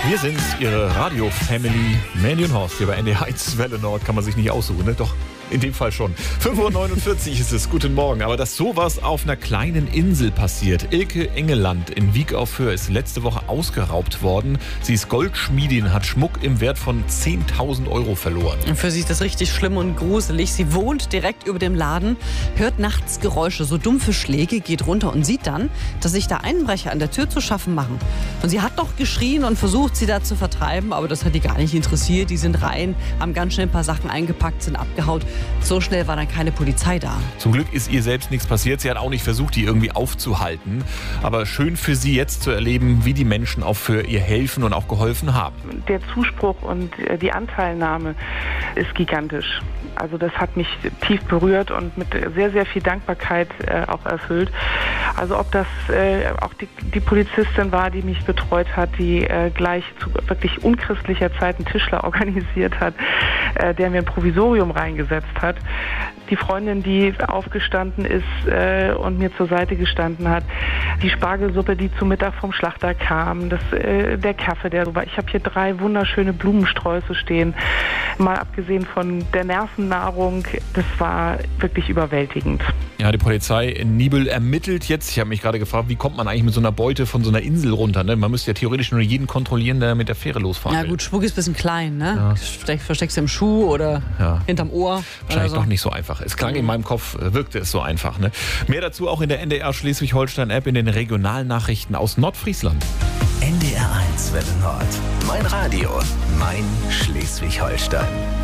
Wir sind Ihre Radio-Family. Mandy und Horst hier bei NDR 1 Welle Nord. Kann man sich nicht aussuchen, ne? Doch, in dem Fall schon. 5:49 Uhr ist es. Guten Morgen. Aber dass sowas auf einer kleinen Insel passiert. Ilke Engeland in Wiek auf Föhr ist letzte Woche ausgeraubt worden. Sie ist Goldschmiedin, hat Schmuck im Wert von 10.000 Euro verloren. Für sie ist das richtig schlimm und gruselig. Sie wohnt direkt über dem Laden, hört nachts Geräusche, so dumpfe Schläge, geht runter und sieht dann, dass sich da Einbrecher an der Tür zu schaffen machen. Und sie hat noch geschrien und versucht, sie da zu vertreiben, aber das hat die gar nicht interessiert. Die sind rein, haben ganz schnell ein paar Sachen eingepackt, sind abgehaut. So schnell war dann keine Polizei da. Zum Glück ist ihr selbst nichts passiert. Sie hat auch nicht versucht, die irgendwie aufzuhalten. Aber schön für sie jetzt zu erleben, wie die Menschen auch für ihr helfen und auch geholfen haben. Der Zuspruch und die Anteilnahme ist gigantisch. Also das hat mich tief berührt und mit sehr, sehr viel Dankbarkeit auch erfüllt. Also ob das auch die Polizistin war, die mich betreut hat, die gleich zu wirklich unchristlicher Zeit einen Tischler organisiert hat, der mir ein Provisorium reingesetzt hat. Die Freundin, die aufgestanden ist und mir zur Seite gestanden hat. Die Spargelsuppe, die zum Mittag vom Schlachter kam. Der Kaffee, der so war. Ich habe hier 3 wunderschöne Blumensträuße stehen. Mal abgesehen von der Nervennahrung, das war wirklich überwältigend. Ja, die Polizei in Nibel ermittelt jetzt. Ich habe mich gerade gefragt, wie kommt man eigentlich mit so einer Beute von so einer Insel runter? Ne? Man müsste ja theoretisch nur jeden kontrollieren, der mit der Fähre losfahren will. Ja gut, Schmuck ist ein bisschen klein, ne? Ja. Versteckst du im Schuh oder hinterm Ohr. Wahrscheinlich oder so. doch nicht so einfach. Es klang in meinem Kopf, wirkte es so einfach. Ne? Mehr dazu auch in der NDR Schleswig-Holstein-App in den Regionalnachrichten aus Nordfriesland. NDR 1 Welle Nord. Mein Radio, mein Schleswig-Holstein.